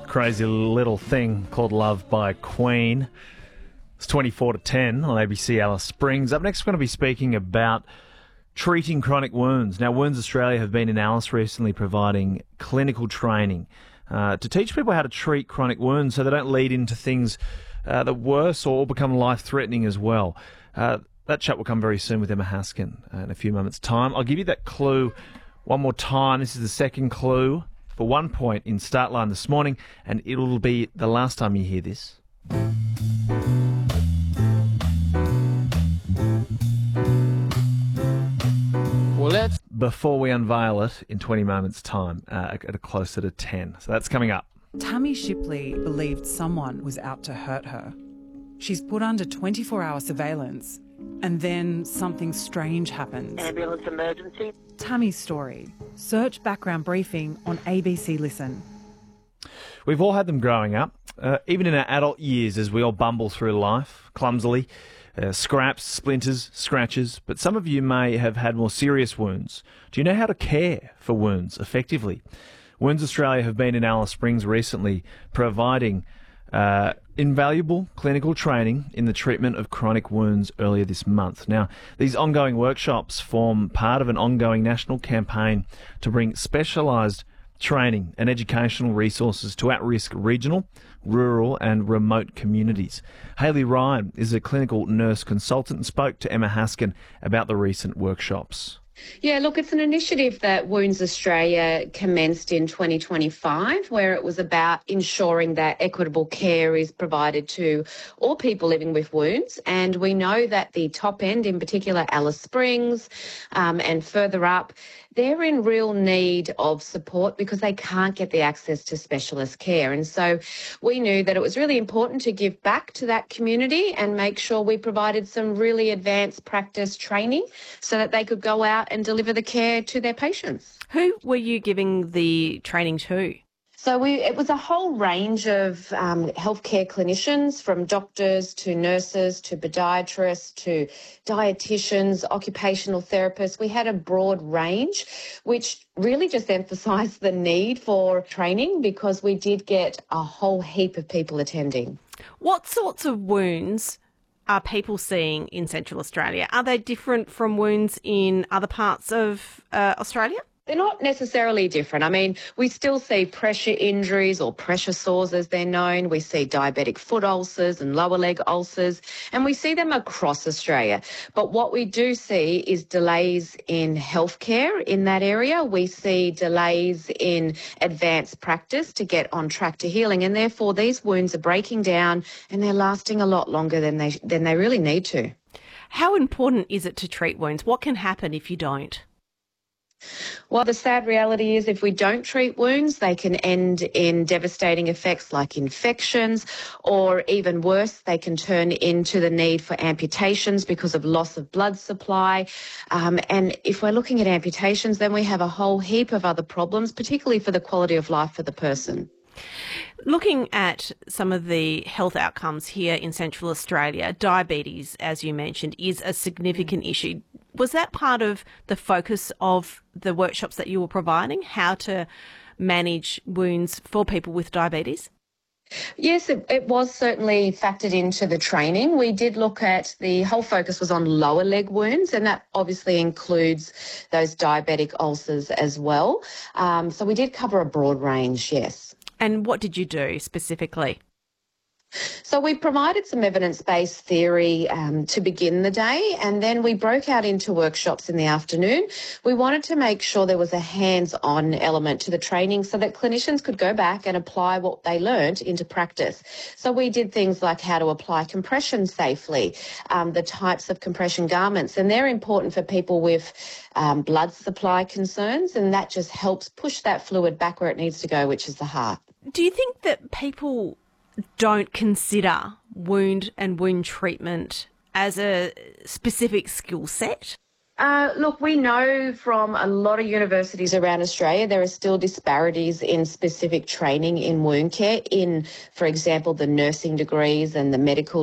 Crazy little thing called Love by Queen. It's 24 to 10 on ABC Alice Springs. Up next, we're going to be speaking about treating chronic wounds. Now, Wounds Australia have been in Alice recently providing clinical training to teach people how to treat chronic wounds so they don't lead into things that are worse or become life-threatening as well. That chat will come very soon with Emma Haskin in a few moments' time. I'll give you that clue one more time. This is the second clue for 1 point in Startline this morning, and it'll be the last time you hear this. Before we unveil it in 20 moments' time, at a closer to 10. So that's coming up. Tammy Shipley believed someone was out to hurt her. She's put under 24-hour surveillance, and then something strange happens. Ambulance emergency. Tammy's story. Search background briefing on ABC Listen. We've all had them growing up, even in our adult years as we all bumble through life, clumsily. Scraps, splinters, scratches, but some of you may have had more serious wounds. Do you know how to care for wounds effectively? Wounds Australia have been in Alice Springs recently providing invaluable clinical training in the treatment of chronic wounds earlier this month. Now, these ongoing workshops form part of an ongoing national campaign to bring specialised training and educational resources to at-risk regional, rural and remote communities. Hayley Ryan is a clinical nurse consultant and spoke to Emma Haskin about the recent workshops. Yeah, look, it's an initiative that Wounds Australia commenced in 2025, where it was about ensuring that equitable care is provided to all people living with wounds. And we know that the top end, in particular Alice Springs and further up, they're in real need of support because they can't get the access to specialist care. And so we knew that it was really important to give back to that community and make sure we provided some really advanced practice training so that they could go out and deliver the care to their patients. Who were you giving the training to? So it was a whole range of healthcare clinicians, from doctors to nurses to podiatrists to dietitians, occupational therapists. We had a broad range, which really just emphasised the need for training because we did get a whole heap of people attending. What sorts of wounds are people seeing in Central Australia? Are they different from wounds in other parts of Australia? They're not necessarily different. I mean, we still see pressure injuries or pressure sores as they're known. We see diabetic foot ulcers and lower leg ulcers, and we see them across Australia. But what we do see is delays in healthcare in that area. We see delays in advanced practice to get on track to healing, and therefore these wounds are breaking down and they're lasting a lot longer than they really need to. How important is it to treat wounds? What can happen if you don't? Well, the sad reality is if we don't treat wounds, they can end in devastating effects like infections, or even worse, they can turn into the need for amputations because of loss of blood supply. And if we're looking at amputations, then we have a whole heap of other problems, particularly for the quality of life for the person. Looking at some of the health outcomes here in Central Australia, diabetes, as you mentioned, is a significant issue. Was that part of the focus of the workshops that you were providing, how to manage wounds for people with diabetes? Yes, it was certainly factored into the training. We did look at the whole focus was on lower leg wounds, and that obviously includes those diabetic ulcers as well. So we did cover a broad range, yes. And what did you do specifically? So we provided some evidence-based theory to begin the day, and then we broke out into workshops in the afternoon. We wanted to make sure there was a hands-on element to the training so that clinicians could go back and apply what they learnt into practice. So we did things like how to apply compression safely, the types of compression garments, and they're important for people with blood supply concerns, and that just helps push that fluid back where it needs to go, which is the heart. Do you think that people don't consider wound and wound treatment as a specific skill set? Look, we know from a lot of universities around Australia there are still disparities in specific training in wound care in, for example, the nursing degrees and the medical